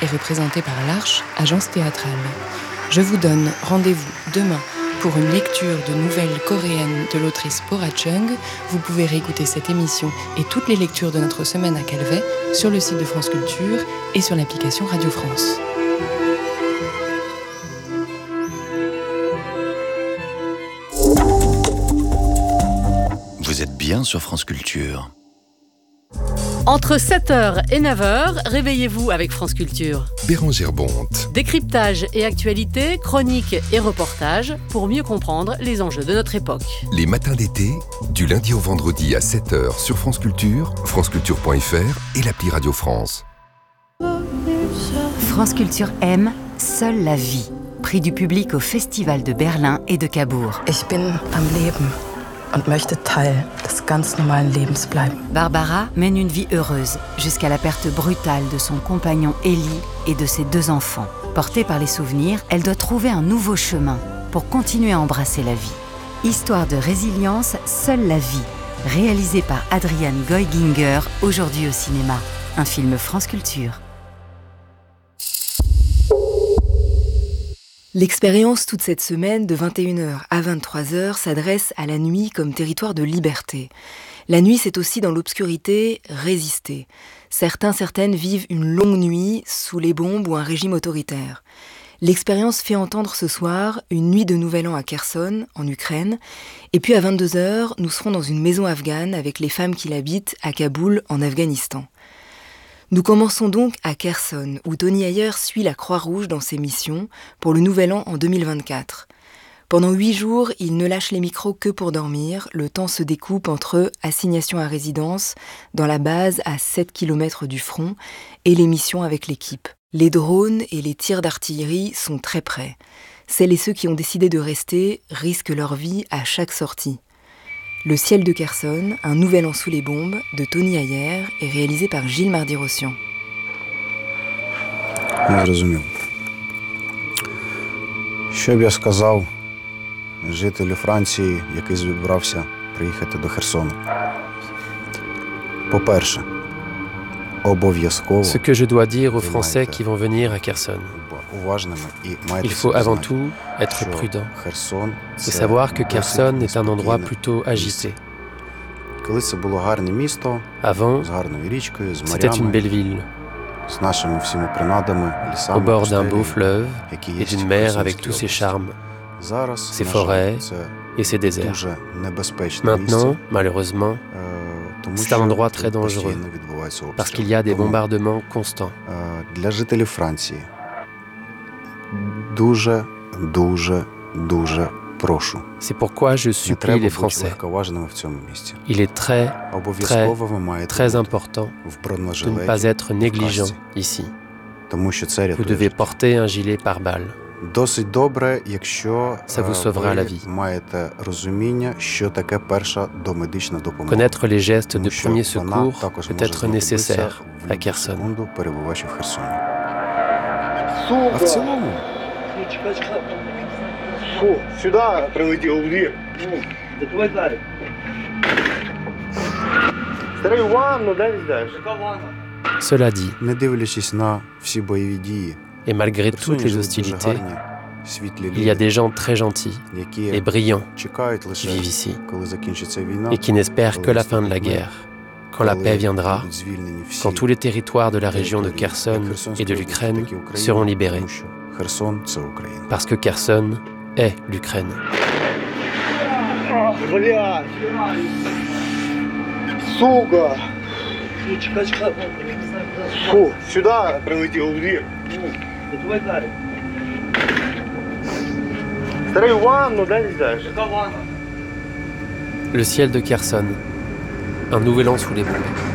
est représenté par l'Arche, agence théâtrale. Je vous donne rendez-vous demain pour une lecture de nouvelles coréennes de l'autrice Bora Chung. Vous pouvez réécouter cette émission et toutes les lectures de notre semaine à Calvet sur le site de France Culture et sur l'application Radio France. Vous êtes bien sur France Culture. Entre 7h et 9h, réveillez-vous avec France Culture. Bérangère Bonte. Décryptage et actualité, chroniques et reportages pour mieux comprendre les enjeux de notre époque. Les matins d'été, du lundi au vendredi à 7h sur France Culture, franceculture.fr et l'appli Radio France. France Culture aime Seule la vie. Prix du public au Festival de Berlin et de Cabourg. Ich bin am Leben und möchte Teil des ganz normalen Lebens bleiben. Barbara mène une vie heureuse jusqu'à la perte brutale de son compagnon Élie et de ses 2 enfants. Portée par les souvenirs, elle doit trouver un nouveau chemin pour continuer à embrasser la vie. Histoire de résilience, Seule la vie, réalisée par Adrian Goiginger, aujourd'hui au cinéma. Un film France Culture. L'expérience toute cette semaine de 21h à 23h s'adresse à la nuit comme territoire de liberté. La nuit, c'est aussi dans l'obscurité résister. Certaines vivent une longue nuit sous les bombes ou un régime autoritaire. L'expérience fait entendre ce soir une nuit de Nouvel An à Kherson, en Ukraine. Et puis à 22h, nous serons dans une maison afghane avec les femmes qui l'habitent à Kaboul, en Afghanistan. Nous commençons donc à Kherson, où Tony Ayer suit la Croix-Rouge dans ses missions pour le Nouvel An en 2024. Pendant 8 jours, il ne lâche les micros que pour dormir. Le temps se découpe entre assignation à résidence, dans la base à 7 km du front, et les missions avec l'équipe. Les drones et les tirs d'artillerie sont très près. Celles et ceux qui ont décidé de rester risquent leur vie à chaque sortie. Le ciel de Kherson, un nouvel an sous les bombes, de Tony Ayer, est réalisé par Gilles Mardy-Rossian. Я зрозумів. Що б я сказав жителю Франції, який збирався приїхати до Херсону? По-перше, обов'язково. Ce que je dois dire aux Français qui vont venir à Kherson. Il faut avant tout être prudent et savoir que Kherson est un endroit plutôt agité. Avant, c'était une belle ville, au bord d'un beau fleuve et d'une mer avec tous ses charmes, ses forêts et ses déserts. Maintenant, malheureusement, c'est un endroit très dangereux parce qu'il y a des bombardements constants. C'est pourquoi je supplie les Français. Il est très important de ne pas être négligent ici. Vous devez porter un gilet pare-balles. Ça vous sauvera la vie. Connaître les gestes de premier secours peut être nécessaire à Kherson. А в цілому? Сюди прилетів в двір. Закривай двері. Старий ванну, де йдеш? Яка ванна? Cela dit, Не дивлячись на всі бойові дії, et malgré toutes les hostilités, il y a des gens très gentils et brillants qui vivent ici et qui n'espèrent que la fin de la guerre, quand la paix viendra, quand tous les territoires de la région de Kherson et de l'Ukraine seront libérés. Parce que Kherson est l'Ukraine. Сука! Фу, сюди прилетів в двір. Закривай двері. Старий ванну, де йдеш? Яка ванна? Le ciel de Kherson, un nouvel an sous les bombes.